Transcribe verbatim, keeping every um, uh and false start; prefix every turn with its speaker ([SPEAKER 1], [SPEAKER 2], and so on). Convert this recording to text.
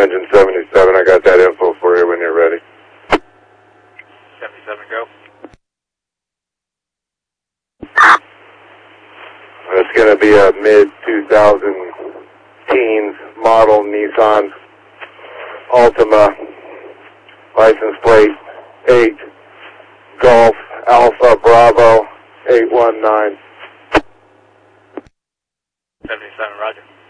[SPEAKER 1] engine seventy-seven. I got that info for you when you're ready.
[SPEAKER 2] seventy-seven, go.
[SPEAKER 1] It's going to be a mid two thousand teens model Nissan Altima, license plate eight Golf Alpha Bravo eight one nine.
[SPEAKER 2] seventy-seven, roger.